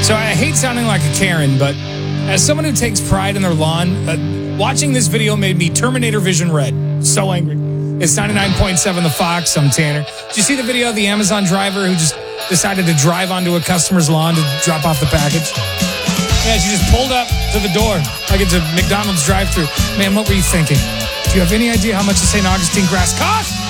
So I hate sounding like a Karen, but as someone who takes pride in their lawn, watching this video made me Terminator Vision red. So angry. It's 99.7 The Fox. I'm Tanner. Did you see the video of the Amazon driver who just decided to drive onto a customer's lawn to drop off the package? Yeah, she just pulled up to the door like it's a McDonald's drive-thru. Man, what were you thinking? Do you have any idea how much a St. Augustine grass costs?